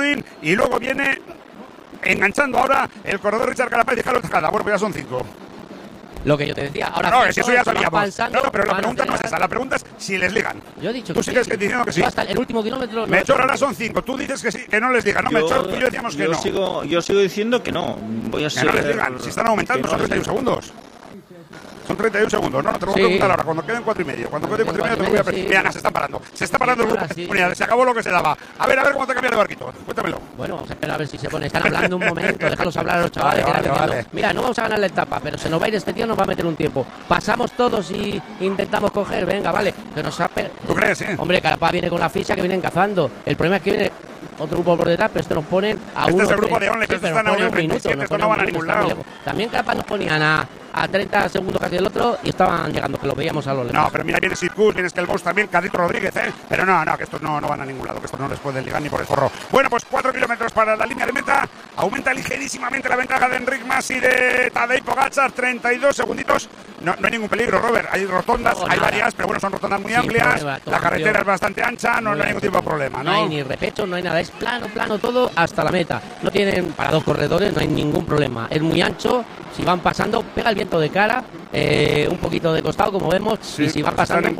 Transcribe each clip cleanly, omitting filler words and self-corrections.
Gavin y luego viene enganchando ahora el corredor Richard Carapaz y Carlos Tejada. Bueno, pues ya son 5. Lo que yo te decía, ahora no, es que eso ya sabíamos. Pasando, no, pero la pregunta no es esa, la pregunta es si les ligan. Yo he dicho tú que sigues sí. diciendo que sí. Hasta el último kilómetro. Melchor, ahora son 5. Tú dices que sí, que no les ligan. No, Melchor, tú y yo decíamos que no. Yo sigo diciendo que no. Voy a que no les ligan. Si están aumentando, son 31 segundos. Son 31 segundos. No, te lo voy a preguntar ahora. Cuando queden 4 y medio. Cuando queden 4 y medio te lo voy a preguntar. Mira, se está parando. Se está parando el grupo. Mira, se acabó lo que se daba. A ver cómo te cambia de barquito. Cuéntamelo. Bueno, vamos a esperar a ver si se pone. Están hablando un momento. Déjalos hablar a los chavales. Vale. Mira, no vamos a ganar la etapa, pero se nos va a ir este tío, nos va a meter un tiempo. Pasamos todos y intentamos coger. Venga, vale. Que nos ¿Tú crees, Hombre, Carapaz viene con la ficha que vienen cazando. El problema es que viene otro grupo por detrás, pero esto nos ponen a este uno. Es el grupo de Only, sí, pero están a 1:37, estos no van a ningún lado. También Carapaz nos ponían a 30 segundos casi del otro y estaban llegando, que lo veíamos a los lejos. No, pero mira, viene Sitkus, viene Skelbos también, Cadito Rodríguez, Pero no, que estos no van a ningún lado, que estos no les pueden ligar ni por el forro. Bueno, pues 4 kilómetros para la línea de meta. Aumenta ligerísimamente la ventaja de Enric Mas y de Tadej Pogačar, 32 segunditos. No hay ningún peligro, Robert. Hay rotondas, hay varias, pero bueno, son rotondas muy amplias. La carretera es bastante ancha, no hay ningún tipo de problema, ¿no? No hay ni repecho, no hay nada. Es plano todo hasta la meta. No tienen, para 2 corredores, no hay ningún problema. Es muy ancho. Si van pasando, pega el viento de cara, un poquito de costado, como vemos, y si van pasando,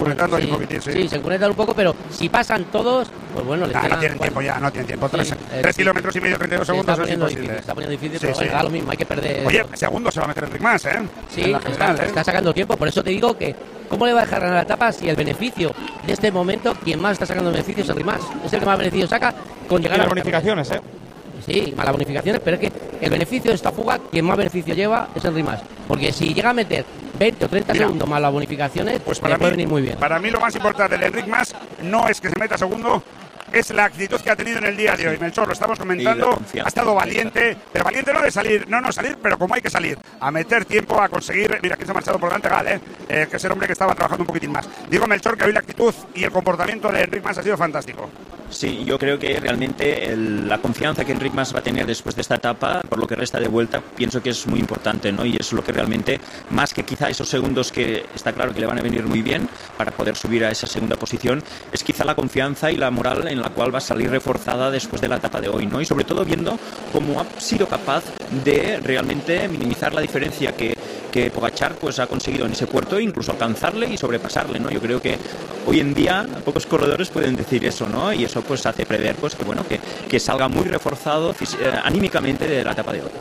se encunentan un poco, pero si pasan todos, pues bueno, les quedan, no tienen tiempo ya, no tienen tiempo. 3 kilómetros y medio, 32 segundos es imposible. Está poniendo difícil, pero da lo mismo, hay que perder. Oye, segundo se va a meter Enric Mas, Sí, está sacando tiempo, por eso te digo que ¿cómo le va a dejar ganar la etapa si el beneficio de este momento, quien más está sacando beneficios es Enric Mas? Es el que más beneficios saca con llegar a las bonificaciones, Sí, malas bonificaciones, pero es que el beneficio de esta fuga, quien más beneficio lleva es Enric Mas. Porque si llega a meter 20 o 30 segundos más las bonificaciones, pues puede venir muy bien. Para mí lo más importante de Enric Mas no es que se meta segundo, es la actitud que ha tenido en el día de hoy. Melchor, lo estamos comentando, ha estado valiente, pero valiente no de salir, salir, pero como hay que salir, a meter tiempo, a conseguir. Mira, aquí se ha marchado por delante Gal, que es el hombre que estaba trabajando un poquitín más. Digo, Melchor, que hoy la actitud y el comportamiento de Enric Mas ha sido fantástico. Sí, yo creo que realmente la confianza que Enric Mas va a tener después de esta etapa, por lo que resta de vuelta, pienso que es muy importante, ¿no? Y es lo que realmente, más que quizá esos segundos que está claro que le van a venir muy bien para poder subir a esa segunda posición, es quizá la confianza y la moral en la cual va a salir reforzada después de la etapa de hoy, ¿no? Y sobre todo viendo cómo ha sido capaz de realmente minimizar la diferencia que Pogačar pues ha conseguido en ese puerto, incluso alcanzarle y sobrepasarle, ¿no? Yo creo que hoy en día pocos corredores pueden decir eso, ¿no? Y eso pues hace prever pues que salga muy reforzado anímicamente de la etapa de hoy.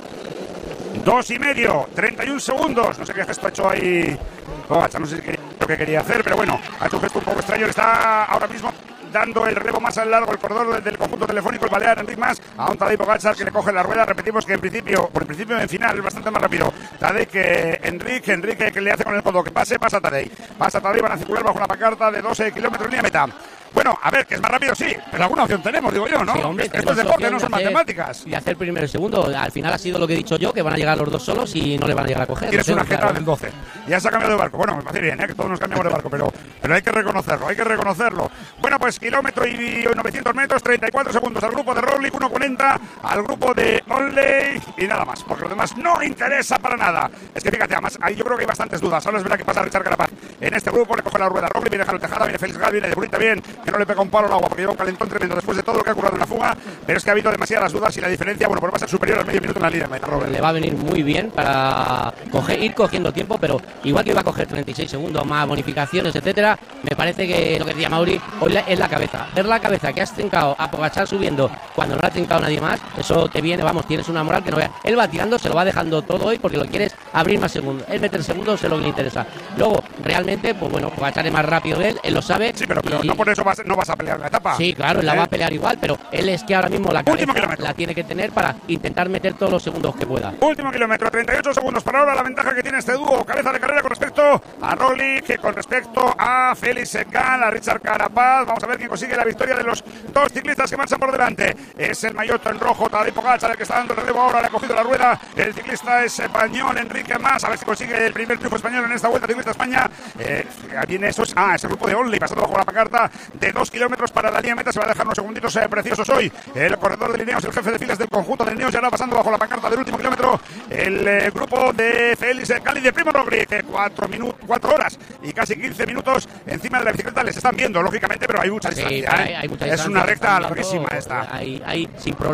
2,5, 31 segundos. No sé qué gesto ha hecho ahí Pogačar, no sé lo que quería hacer, pero bueno, ha hecho un gesto un poco extraño. Le está ahora mismo dando el relevo más al largo el corredor del conjunto telefónico, el balear Enric Mas, a un Tadej Pogačar que le coge la rueda. Repetimos que en principio en final es bastante más rápido Tadej que Enrique que le hace con el codo que pasa Tadej, van a circular bajo una pancarta de 12 kilómetros línea meta. Bueno, a ver, que es más rápido, sí, pero alguna opción tenemos, digo yo, ¿no? Sí, hombre, esto es deporte, no son matemáticas. Y hacer primero y segundo. Al final ha sido lo que he dicho yo, que van a llegar los dos solos y no le van a llegar a coger. Tienes una jeta del 12. Ya se ha cambiado de barco. Bueno, me parece bien, que todos nos cambiamos de barco, pero hay que reconocerlo. Bueno, pues kilómetro y 900 metros, 34 segundos al grupo de Roglic, 1:40 al grupo de Onley y nada más, porque lo demás no interesa para nada. Es que fíjate, además, ahí yo creo que hay bastantes dudas. Ahora es verdad que pasa Richard Carapaz en este grupo, le coge la rueda a Roglic, viene Carlos Tejada, viene Félix Gal, viene de Bruyne bien, que no le pega un palo al agua porque lleva un calentón tremendo después de todo lo que ha ocurrido en la fuga, pero es que ha habido demasiadas dudas y la diferencia, bueno, pues va a ser superior al medio minuto en la línea meta, Robert. Le va a venir muy bien para ir cogiendo tiempo, pero igual que iba a coger 36 segundos más bonificaciones, etcétera, me parece que lo que decía Mauri, hoy es la cabeza. Ver la cabeza que has trincado a Pogačar subiendo cuando no la ha trincado nadie más, eso te viene, vamos, tienes una moral que no veas. Él va tirando, se lo va dejando todo hoy porque lo quieres abrir más segundos. Él meter segundos es lo que le interesa. Luego, realmente, pues bueno, Pogačar es más rápido de él lo sabe. Sí, pero no por eso no vas a pelear la etapa. Sí, claro, él la va a pelear igual, pero él es que ahora mismo la cabeza la tiene que tener para intentar meter todos los segundos que pueda. Último kilómetro, 38 segundos para ahora, la ventaja que tiene este dúo, cabeza de carrera con respecto a Roglic, con respecto a Félix Gal, a Richard Carapaz. Vamos a ver quién consigue la victoria de los dos ciclistas que marchan por delante. Es el maillot en rojo, Tadej Pogačar, el que está dando el relevo ahora, le ha cogido la rueda. El ciclista es español, Enric Mas, a ver si consigue el primer triunfo español en esta Vuelta Ciclista España. Viene eso, es el grupo de Only, pasando bajo la pancarta de 2 kilómetros para la línea meta. Se va a dejar unos segunditos preciosos hoy. El corredor de Lineos, el jefe de filas del conjunto de Lineos, ya va pasando bajo la pancarta del último kilómetro. El grupo de Félix Gal y de Primo Roglic, 4 horas y casi 15 minutos encima de la bicicleta. Les están viendo, lógicamente, pero hay mucha distancia. Hay mucha distancia. Es una recta larguísima esta. Hay sin problema.